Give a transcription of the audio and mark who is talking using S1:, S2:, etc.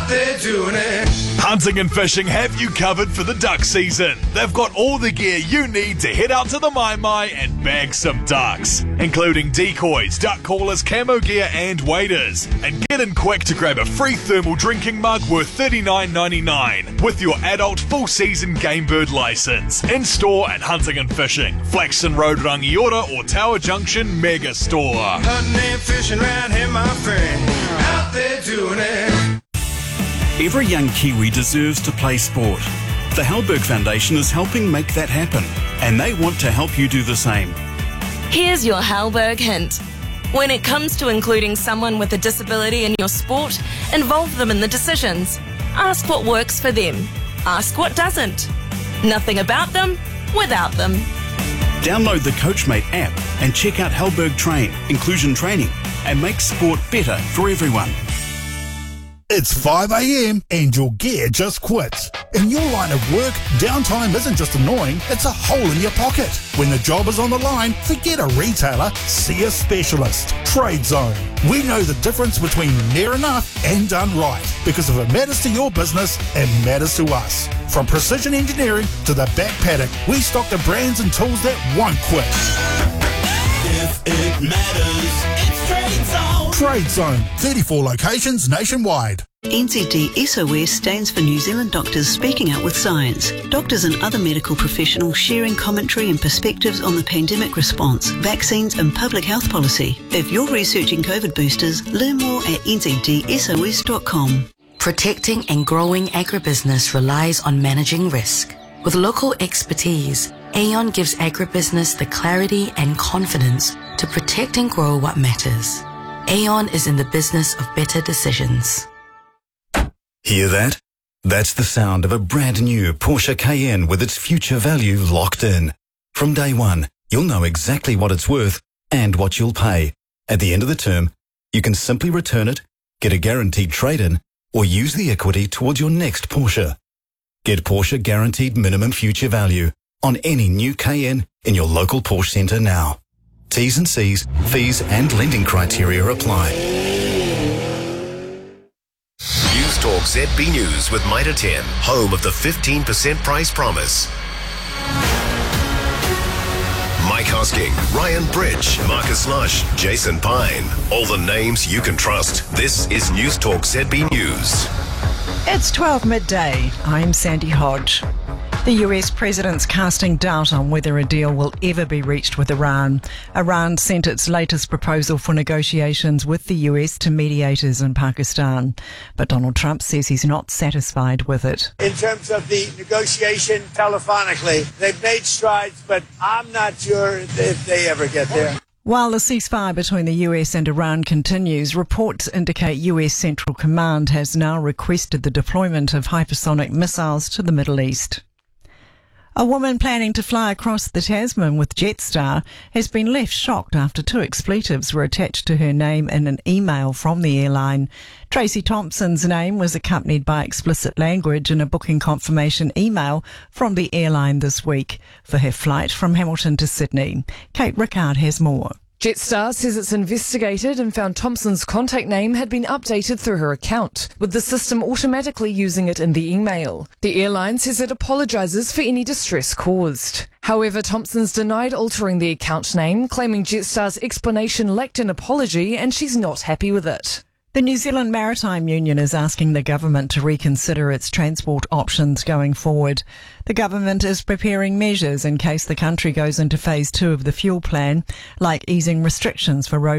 S1: there doing it.
S2: Hunting and Fishing have you covered for the duck season. They've got all the gear you need to head out to the Mai and bag some ducks, including decoys, duck callers, camo gear and waders. And get in quick to grab a free thermal drinking mug worth $39.99 with your adult full season game bird license. In store at Hunting and Fishing, Flaxton Road, Rangiora or Tower Junction Mega Store.
S1: Hunting and fishing round here, my friend. Out there doing it.
S3: Every young Kiwi deserves to play sport. The Halberg Foundation is helping make that happen, and they want to help you do the same.
S4: Here's your Halberg hint. When it comes to including someone with a disability in your sport, involve them in the decisions. Ask what works for them. Ask what doesn't. Nothing about them without them.
S3: Download the Coachmate app and check out Halberg Train, inclusion training, and make sport better for everyone.
S5: It's 5 a.m. and your gear just quits. In your line of work, downtime isn't just annoying, it's a hole in your pocket. When the job is on the line, forget a retailer, see a specialist. Trade Zone. We know the difference between near enough and done right, because if it matters to your business, it matters to us. From precision engineering to the back paddock, we stock the brands and tools that won't quit.
S6: If it matters, it's Trade Zone.
S5: Trade Zone, 34 locations nationwide.
S7: NZD SOS stands for New Zealand Doctors Speaking Out with Science. Doctors and other medical professionals sharing commentary and perspectives on the pandemic response, vaccines and public health policy. If you're researching COVID boosters, learn more at nzdsos.com.
S8: Protecting and growing agribusiness relies on managing risk. With local expertise, Aon gives agribusiness the clarity and confidence to protect and grow what matters. Aon is in the business of better decisions.
S9: Hear that? That's the sound of a brand new Porsche Cayenne with its future value locked in. From day one, you'll know exactly what it's worth and what you'll pay. At the end of the term, you can simply return it, get a guaranteed trade-in, or use the equity towards your next Porsche. Get Porsche Guaranteed Minimum Future Value on any new Cayenne in your local Porsche centre now. T's and C's, fees and lending criteria apply.
S10: News Talk ZB News with Mitre 10, home of the 15% price promise. Mike Hosking, Ryan Bridge, Marcus Lush, Jason Pine. All the names you can trust. This is News Talk ZB News.
S11: It's 12 midday. I'm Sandy Hodge. The US president's casting doubt on whether a deal will ever be reached with Iran. Iran sent its latest proposal for negotiations with the US to mediators in Pakistan. But Donald Trump says he's not satisfied with it.
S12: In terms of the negotiation telephonically, they've made strides, but I'm not sure if they ever get there.
S11: While the ceasefire between the US and Iran continues, reports indicate US Central Command has now requested the deployment of hypersonic missiles to the Middle East. A woman planning to fly across the Tasman with Jetstar has been left shocked after 2 expletives were attached to her name in an email from the airline. Tracy Thompson's name was accompanied by explicit language in a booking confirmation email from the airline this week for her flight from Hamilton to Sydney. Kate Rickard has more.
S13: Jetstar says it's investigated and found Thompson's contact name had been updated through her account, with the system automatically using it in the email. The airline says it apologises for any distress caused. However, Thompson's denied altering the account name, claiming Jetstar's explanation lacked an apology and she's not happy with it.
S11: The New Zealand Maritime Union is asking the government to reconsider its transport options going forward. The government is preparing measures in case the country goes into phase 2 of the fuel plan, like easing restrictions for road